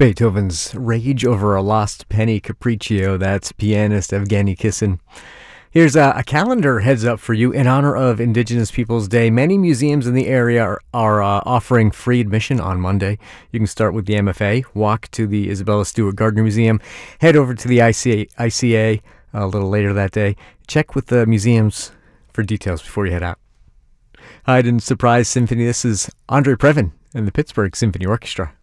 Beethoven's Rage Over a Lost Penny Capriccio. That's pianist Evgeny Kissin. Here's a calendar heads up for you in honor of Indigenous Peoples Day. Many museums in the area are offering free admission on Monday. You can start with the MFA, walk to the Isabella Stewart Gardner Museum, head over to the ICA a little later that day. Check with the museums for details before you head out. Hide and Surprise Symphony. This is Andre Previn and the Pittsburgh Symphony Orchestra.